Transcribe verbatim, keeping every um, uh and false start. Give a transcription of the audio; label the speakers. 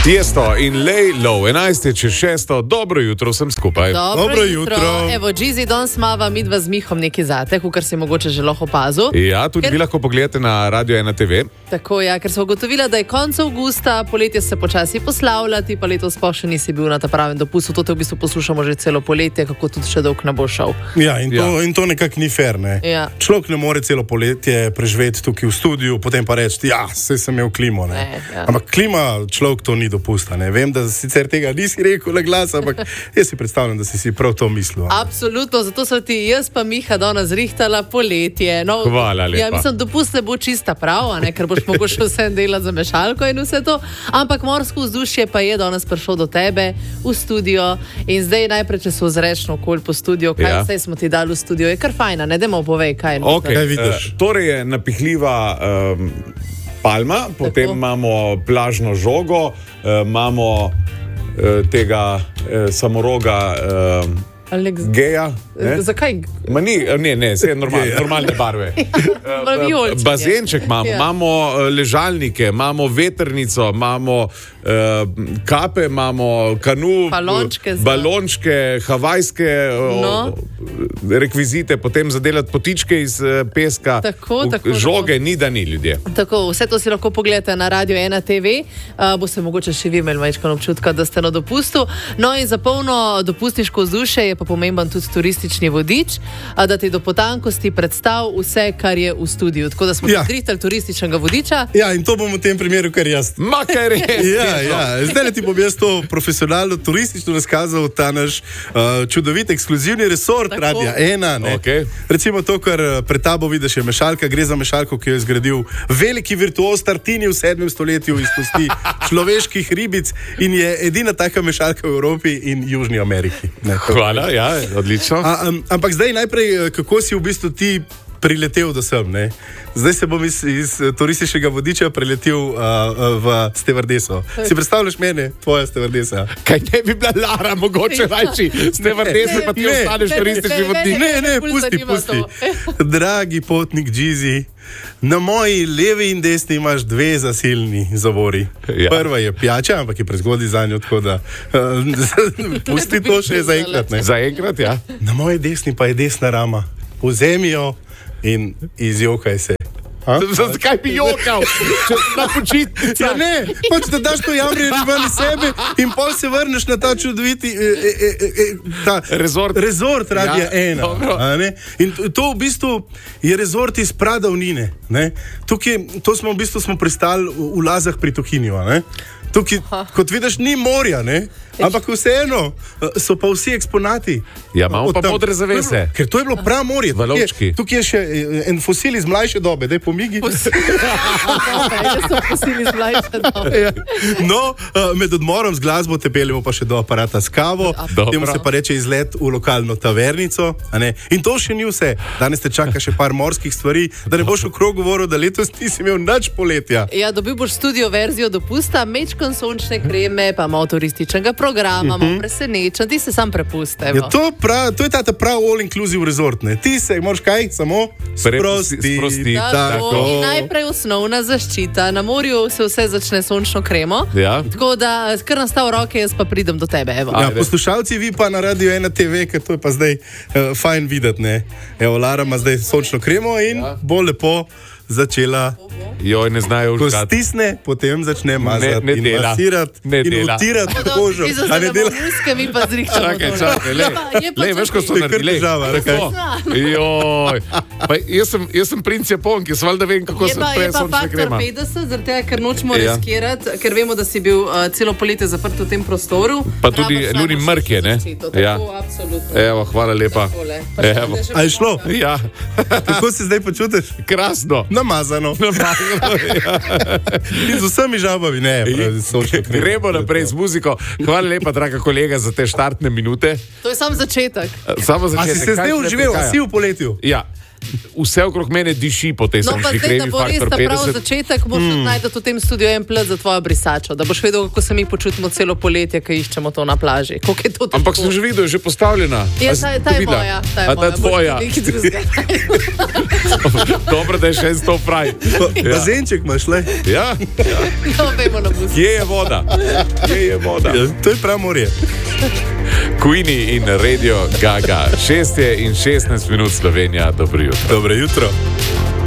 Speaker 1: Tiesto in Lej Low, enajst čez šesto, dobro jutro vsem skupaj.
Speaker 2: Dobro,
Speaker 3: dobro
Speaker 2: jutro.
Speaker 3: jutro.
Speaker 2: Evo, Džizi, danes smava midva z Mihom neki zate, kar si mogoče že lahko opazil.
Speaker 1: Ja, tudi ker... vi lahko pogledate na Radio ena te ve.
Speaker 2: Tako, ja, ker so ugotovila, da je konec avgusta, poletje se počasi poslavlja, ti pa letos pa še nisi bil na ta pravem dopustu. To te v bistvu poslušamo že celo poletje, kako tudi še dolg ne bo šel.
Speaker 3: Ja, in to,
Speaker 1: Ja.
Speaker 3: in to nekako ni fair, ne?
Speaker 2: Ja.
Speaker 3: Človek ne more celo poletje preživeti tukaj v studiu, potem pa reči, ja, saj sem imel klimo, ne?
Speaker 2: Ne, ja.
Speaker 3: Ampak klima človek to ni dopusta, ne? Vem, da sicer tega nisi rekel na glas, ampak jaz si predstavljam, da si si prav to mislil. a?
Speaker 2: Absolutno, zato so ti jaz pa Miha danes rihtala poletje. No,
Speaker 1: Hvala lepa.
Speaker 2: Ja, mislim, dopust ne bo čista prav, a ne, ker boš mogoče vse delati za mešalko in vse to, ampak morsko vzdušje pa je danes prišlo do tebe v studio in zdaj najprej, če se ozreš okolj po studiu, kaj
Speaker 1: Ja.
Speaker 2: vse smo ti dali v studio, je kar fajna, ne demo povej, kaj je.
Speaker 1: Okay.
Speaker 3: Kaj vidiš?
Speaker 1: Uh, torej je napihljiva um, palma, potem
Speaker 2: Tako.
Speaker 1: imamo plažno žogo, uh, imamo uh, tega uh, samoroga uh,
Speaker 2: Alex,
Speaker 1: geja. Ne?
Speaker 2: zakaj?
Speaker 1: Ma ni, ne, ne, vse je normal, normalne barve.
Speaker 2: Vijoličke.
Speaker 1: Bazenček imamo,
Speaker 2: Ja.
Speaker 1: imamo eh, ležalnike, imamo vetrnico, imamo uh, kape, imamo kanu,
Speaker 2: Balončke za-
Speaker 1: balončke, havajske
Speaker 2: No.
Speaker 1: uh, rekvizite, potem zadelati potičke iz uh, peska.
Speaker 2: Tako,
Speaker 1: V-
Speaker 2: tako,
Speaker 1: Žoge ni, da ni ljudje.
Speaker 2: Tako, vse to si lahko pogledate na Radio ena te ve, uh, bo se mogoče še vi imeli majčkano občutka, da ste na dopustu. No in za polno dopustniško vzdušje je pa pomemben tudi turistični vodič, uh, da ti do potankosti predstav vse, kar je v studiu. Tako da smo
Speaker 3: Ja.
Speaker 2: tudi rihtali turističnega vodiča.
Speaker 3: Ja, in to bom v tem primeru kar jaz.
Speaker 1: Makar je.
Speaker 3: Ja, ja. Zdaj ti bom jaz to profesionalno, turistično razkazal, ta naš uh, čudovit, ekskluzivni resort
Speaker 2: Tako.
Speaker 3: Radia ena. ne.
Speaker 1: Okej.
Speaker 3: Recimo to, kar uh, pred tabo vidiš, je mešalka. Gre za mešalko, ki jo je zgradil veliki virtuoz Tartini v sedmem stoletju iz kosti človeških ribic in je edina taka mešalka v Evropi in Južni Ameriki. Ne, to-
Speaker 1: Hvala, ja, odlično.
Speaker 3: A, um, ampak zdaj najprej, eh, kako si v bistvu ti priletel do sem, ne? Zdaj se bom iz, iz eh, turističnega vodiča preletel uh, uh, v stevardeso. Si predstavljaš mene, tvoja stevardesa?
Speaker 1: Kaj ne bi bila Lara, mogoče rajči, ste vrtesli, pa ti
Speaker 3: Ne.
Speaker 1: ostaneš
Speaker 2: Ne,
Speaker 1: turistični
Speaker 2: ne,
Speaker 1: vodnik.
Speaker 3: Ne, ne,
Speaker 2: Ful
Speaker 3: pusti,
Speaker 2: zanima
Speaker 3: pusti.
Speaker 2: to.
Speaker 3: Dragi potnik Džizi, na moji levi in desni imaš dve zasilni zavori.
Speaker 1: Ja.
Speaker 3: Prva je pijača, ampak je prezgodaj za njo, tako da uh, pusti to še zaenkrat. ne.
Speaker 1: Zaenkrat, ja.
Speaker 3: Na moji desni pa je desna rama. Vzemi jo in izjokaj se. A?
Speaker 1: Zakaj bi jokal? Če na počitnicah.
Speaker 3: Ja, ne, pač da daš to jamranje ven iz sebe in pol se vrneš na ta čudoviti e, e, e, e, ta
Speaker 1: Rezort.
Speaker 3: rezort Radia
Speaker 1: Ja,
Speaker 3: ena.
Speaker 1: dobro.
Speaker 3: a ne. In to, to v bistvu je rezort iz pradavnine. ne. Tukaj, to smo v bistvu smo pristali v, v Lazah pri Tuhinju. a ne. Tukaj, kot vidiš, ni morja, ne? Ampak vseeno eh, so pa vsi eksponati.
Speaker 1: Ja, imamo
Speaker 3: Od
Speaker 1: pa
Speaker 3: tam.
Speaker 1: modre zavese.
Speaker 3: Ker to je bilo prav morje. Tukaj je-
Speaker 1: Valovčki.
Speaker 3: Tukaj je še eh, en fosil iz mlajše dobe, da je pomigi.
Speaker 2: Jaz sem posili z mlajše dobe.
Speaker 3: Ja. No, uh, med odmorom z glasbo te peljemo pa še do aparata s kavo.
Speaker 1: Dobro.
Speaker 3: Temu se pa reče izlet v lokalno tavernico. a ne. In to še ni vse. Danes te čaka še par morskih stvari, da ne boš okrog govoril, da letos nisi imel nič poletja.
Speaker 2: Ja, dobil boš studio verzijo dopusta, mečkon sončne kreme, pa malo turističnega programa, malo presenečen, ti se sam prepuste.
Speaker 3: Ja, to, prav, to je ta, ta prav all-inclusive resort. Ne. Ti se moraš kaj, samo
Speaker 1: Prepusti-
Speaker 3: sprosti.
Speaker 1: sprosti.
Speaker 2: Tako, in najprej osnovna zaščita. Na morju se vse začne s sončno kremo.
Speaker 1: Ja.
Speaker 2: Tako da, kar nastav roke, jaz pa pridem do tebe. Evo.
Speaker 3: Ja,
Speaker 1: Ajde.
Speaker 3: poslušalci, vi pa na Radio ena te ve, ker to je pa zdaj uh, fajn videti. ne. Evo, Lara ima zdaj sončno kremo in ja. bo lepo začela.
Speaker 1: Joj, ne znajo
Speaker 3: Ko
Speaker 1: užgati.
Speaker 3: stisne, potem začne mazati
Speaker 1: ne
Speaker 3: in
Speaker 1: dela.
Speaker 3: masirati
Speaker 1: Ne
Speaker 3: in
Speaker 1: dela.
Speaker 3: utirati kožo.
Speaker 2: Ti
Speaker 3: A ne
Speaker 2: zaznamo
Speaker 3: dela?
Speaker 2: muske, mi pa zrihčamo.
Speaker 1: Čakaj,
Speaker 2: to.
Speaker 1: čakaj, le.
Speaker 2: Je pa- je pa
Speaker 1: Le, veš, ko so
Speaker 3: To je kar
Speaker 1: naredili.
Speaker 3: težava, ali kaj?
Speaker 1: Joj. Pa jaz sem, jaz sem princ Japonki, sval da vem, kako
Speaker 2: Je
Speaker 1: se
Speaker 2: pa, je
Speaker 1: odpre
Speaker 2: pa
Speaker 1: sončna
Speaker 2: faktor
Speaker 1: krema.
Speaker 2: petdeset, zaradi tega, ker nočemo
Speaker 1: Ja.
Speaker 2: riskirati, ker vemo, da si bil uh, celo poletje zaprt v tem prostoru.
Speaker 1: Pa tudi
Speaker 2: Rabiš
Speaker 1: Lunin
Speaker 2: najbolj
Speaker 1: mrk je, ne?
Speaker 2: zaščito, Tako,
Speaker 1: Ja.
Speaker 2: absolutno.
Speaker 1: Evo, hvala lepa.
Speaker 2: Takole. Pa še
Speaker 1: Evo.
Speaker 2: da še
Speaker 3: A je šlo?
Speaker 1: Ja,
Speaker 3: Kako se zdaj počutiš?
Speaker 1: krasno.
Speaker 3: Namazano. In z vsemi žabami, ne, pravi, sončno kremo.
Speaker 1: Gremo naprej z muziko. Hvala lepa, draga kolega, za te štartne minute.
Speaker 2: To je samo začetek.
Speaker 1: Samo
Speaker 3: A
Speaker 1: začetek.
Speaker 3: si se
Speaker 1: Kaj
Speaker 3: zdaj
Speaker 1: še
Speaker 3: uživel, a
Speaker 1: prihaja?
Speaker 3: si v poletju?
Speaker 1: Ja. vse okrog mene diši po tej
Speaker 2: No, pa
Speaker 1: sončni
Speaker 2: zdaj, da
Speaker 1: kremi
Speaker 2: bo res
Speaker 1: Faktor
Speaker 2: ta prav
Speaker 1: petdeset.
Speaker 2: začetek, boš mm. najdel v tem studiu en plet za tvojo brisačo, da boš vedel, kako se mi počutimo celo poletje, ko iščemo to na plaži. Koliko je to težko?
Speaker 1: Ampak sem že videl, je že postavljena.
Speaker 2: Ja,
Speaker 1: A si
Speaker 2: ta,
Speaker 1: to
Speaker 2: ta je
Speaker 1: videla?
Speaker 2: moja. Ta je
Speaker 1: A ta je
Speaker 2: moja.
Speaker 1: tvoja.
Speaker 2: Boš nekaj drugega.
Speaker 1: Dobro, da je še en sto fraj.
Speaker 3: Pa, bazenček imaš, le.
Speaker 1: Ja, ja.
Speaker 2: No, vemo na muziku.
Speaker 1: Kje je voda? Kje je voda?
Speaker 3: Ja, to je prav morje.
Speaker 1: Queenie in Radio Gaga. šest je in šestnajst minut Slovenija. Dobro jutro.
Speaker 3: Dobro jutro.